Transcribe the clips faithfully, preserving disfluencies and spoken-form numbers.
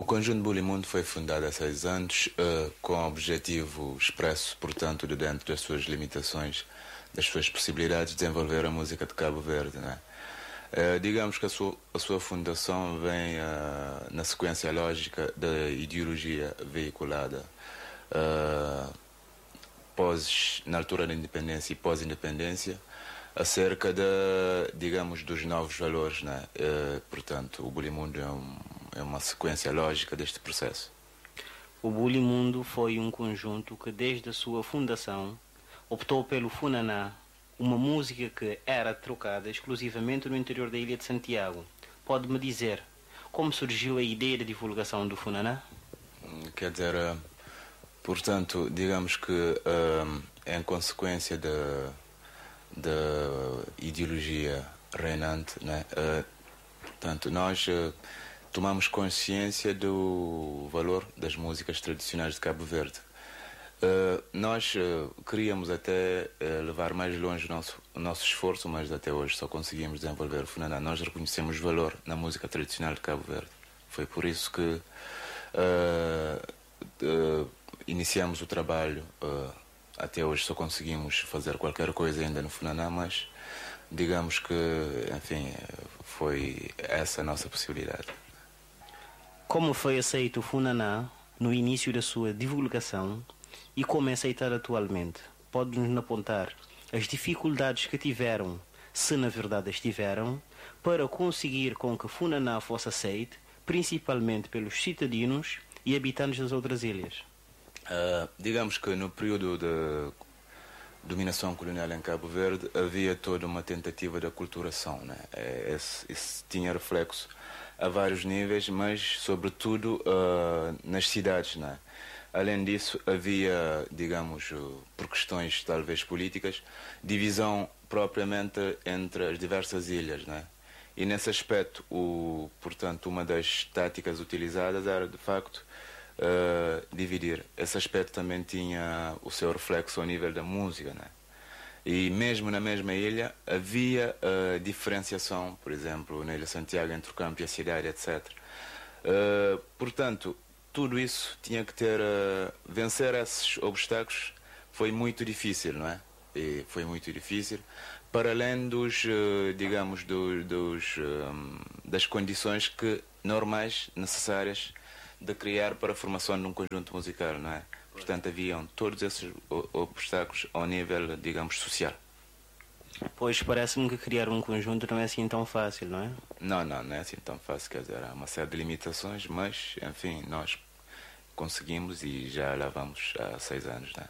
O Conjunto Bulimundo foi fundado há seis anos uh, com o objetivo expresso, portanto, de dentro das suas limitações, das suas possibilidades, de desenvolver a música de Cabo Verde, né? Uh, digamos que a sua, a sua fundação vem uh, na sequência lógica da ideologia veiculada uh, pós, na altura da independência e pós-independência, acerca de, digamos, dos novos valores, né? Uh, portanto, o Bulimundo é, um, é uma sequência lógica deste processo. O Bulimundo foi um conjunto que, desde a sua fundação, optou pelo funaná, uma música que era trocada exclusivamente no interior da ilha de Santiago. Pode-me dizer como surgiu a ideia de divulgação do funaná? Quer dizer, uh, portanto, digamos que uh, em consequência da, da ideologia reinante, né? Uh, portanto, nós uh, tomamos consciência do valor das músicas tradicionais de Cabo Verde. Uh, nós uh, queríamos até uh, levar mais longe o nosso, o nosso esforço, mas até hoje só conseguimos desenvolver o funaná. Nós reconhecemos valor na música tradicional de Cabo Verde. Foi por isso que uh, uh, iniciamos o trabalho. Uh, até hoje só conseguimos fazer qualquer coisa ainda no funaná, mas digamos que, enfim, foi essa a nossa possibilidade. Como foi aceito o funaná no início da sua divulgação e como é aceitado atualmente? Pode-nos apontar as dificuldades que tiveram, se na verdade as tiveram, para conseguir com que funaná fosse aceito, principalmente pelos cidadãos e habitantes das outras ilhas? Uh, digamos que no período de dominação colonial em Cabo Verde havia toda uma tentativa de aculturação, né? Esse, esse tinha reflexo a vários níveis, mas sobretudo uh, nas cidades, né? Além disso, havia, digamos, por questões talvez políticas, divisão propriamente entre as diversas ilhas, né? E nesse aspecto, o, portanto, uma das táticas utilizadas era, de facto, uh, dividir. Esse aspecto também tinha o seu reflexo ao nível da música, né? E mesmo na mesma ilha havia uh, diferenciação, por exemplo, na Ilha Santiago, entre o campo e a cidade, etcétera. Uh, portanto, tudo isso tinha que ter... Uh, vencer esses obstáculos foi muito difícil, não é? E foi muito difícil, para além dos, uh, digamos, do, dos, um, das condições que, normais, necessárias de criar para a formação de um conjunto musical, não é? Portanto, haviam todos esses obstáculos ao nível, digamos, social. Pois parece-me que criar um conjunto não é assim tão fácil, não é? Não, não, não é assim tão fácil, quer dizer, há uma série de limitações, mas, enfim, nós conseguimos e já lá vamos há seis anos, né?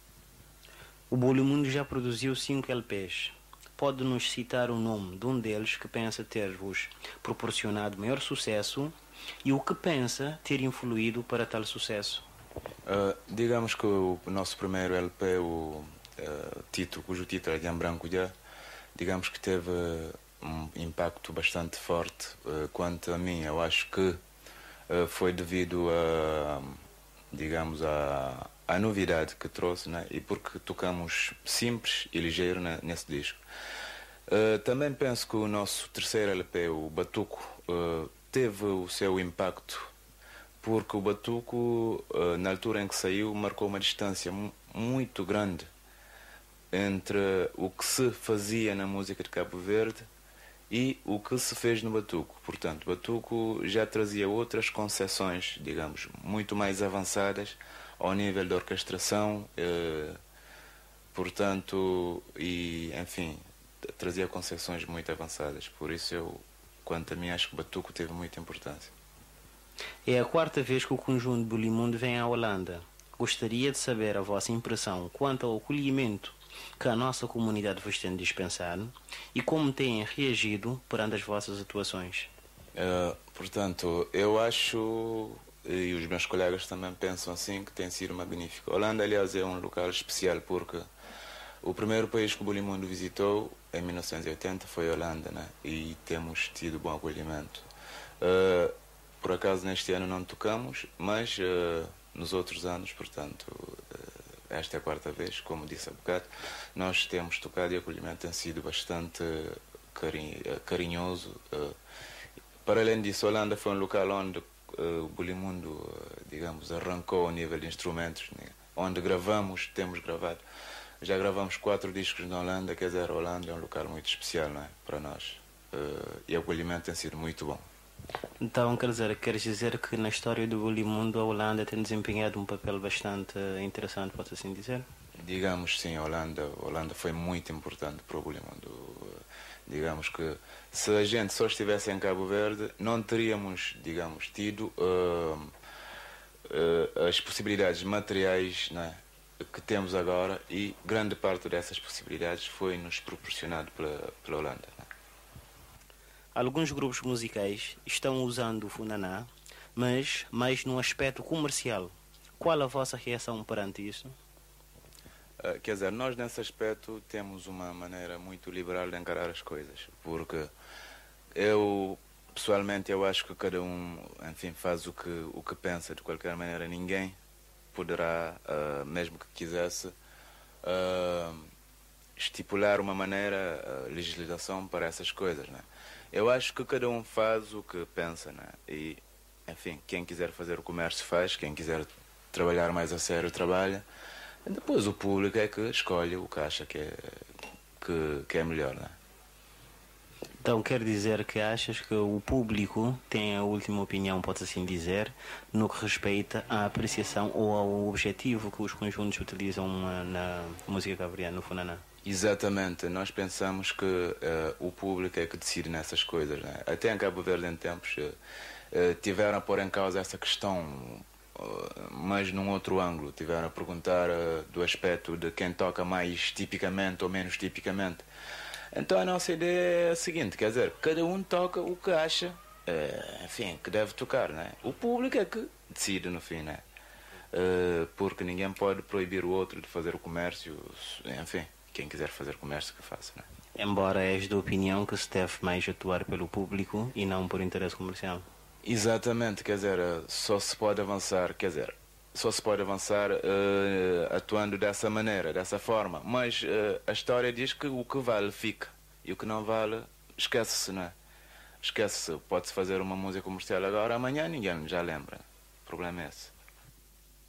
O Bulimundo já produziu cinco L Ps. Pode-nos citar o nome de um deles que pensa ter-vos proporcionado maior sucesso e o que pensa ter influído para tal sucesso? Uh, digamos que o nosso primeiro L P, o uh, título, cujo título é de Branco já, digamos que teve um impacto bastante forte. Uh, quanto a mim, eu acho que uh, foi devido a, digamos, a, a novidade que trouxe, né? E porque tocamos simples e ligeiro, né, nesse disco. Uh, também penso que o nosso terceiro L P, o Batuco, uh, teve o seu impacto, porque o Batuco, na altura em que saiu, marcou uma distância muito grande entre o que se fazia na música de Cabo Verde e o que se fez no Batuco. Portanto, o Batuco já trazia outras concepções, digamos, muito mais avançadas ao nível da orquestração, eh, portanto, e, enfim, trazia concepções muito avançadas. Por isso, eu, quanto a mim, acho que o Batuco teve muita importância. É a quarta vez que o Conjunto Bulimundo vem à Holanda. Gostaria de saber a vossa impressão quanto ao acolhimento que a nossa comunidade vos tem dispensado e como têm reagido perante as vossas atuações. Uh, portanto, eu acho, e os meus colegas também pensam assim, que tem sido magnífico. A Holanda, aliás, é um local especial porque o primeiro país que o Bulimundo visitou em mil novecentos e oitenta foi a Holanda, né? E temos tido bom acolhimento. Uh, Por acaso neste ano não tocamos, mas uh, nos outros anos, portanto, uh, esta é a quarta vez, como disse há bocado, nós temos tocado e o acolhimento tem sido bastante carinho, carinhoso. Uh, para além disso, a Holanda foi um local onde uh, o Bulimundo, uh, digamos, arrancou ao nível de instrumentos, né? Onde gravamos, temos gravado. Já gravamos quatro discos na Holanda, quer dizer, a Holanda é um local muito especial, não é? Para nós. Uh, e o acolhimento tem sido muito bom. Então, quer dizer, queres dizer que na história do Bulimundo a Holanda tem desempenhado um papel bastante interessante, pode assim dizer? Digamos sim, a Holanda, a Holanda foi muito importante para o Bulimundo. Digamos que se a gente só estivesse em Cabo Verde, não teríamos, digamos, tido uh, uh, as possibilidades materiais, né, que temos agora, e grande parte dessas possibilidades foi nos proporcionado pela, pela Holanda. Né? Alguns grupos musicais estão usando o Funaná, mas mais num aspecto comercial. Qual a vossa reação perante isso? Uh, quer dizer, nós nesse aspecto temos uma maneira muito liberal de encarar as coisas, porque eu, pessoalmente, eu acho que cada um, enfim, faz o que, o que pensa. De qualquer maneira, ninguém poderá, uh, mesmo que quisesse, uh, estipular uma maneira, uh, legislação para essas coisas, né? Eu acho que cada um faz o que pensa, né? E, enfim, quem quiser fazer o comércio faz, quem quiser trabalhar mais a sério trabalha. E depois o público é que escolhe o que acha que é, que, que é melhor, né? Então quer dizer que achas que o público tem a última opinião, pode assim dizer, no que respeita à apreciação ou ao objetivo que os conjuntos utilizam na música cabo-verdiana, no Funaná? Exatamente, nós pensamos que uh, o público é que decide nessas coisas, né? Até em Cabo Verde, em tempos, uh, uh, tiveram a pôr em causa essa questão, uh, mas num outro ângulo. Tiveram a perguntar uh, do aspecto de quem toca mais tipicamente ou menos tipicamente. Então a nossa ideia é a seguinte, quer dizer, cada um toca o que acha, uh, enfim, que deve tocar, né? O público é que decide no fim, né? Uh, porque ninguém pode proibir o outro de fazer o comércio, enfim. Quem quiser fazer comércio que faça, né? Embora és da opinião que se deve mais atuar pelo público e não por interesse comercial. Exatamente, quer dizer, só se pode avançar, quer dizer, só se pode avançar uh, atuando dessa maneira, dessa forma. Mas uh, a história diz que o que vale fica e o que não vale esquece-se, não é? Esquece-se, pode-se fazer uma música comercial agora, amanhã ninguém já lembra. O problema é esse.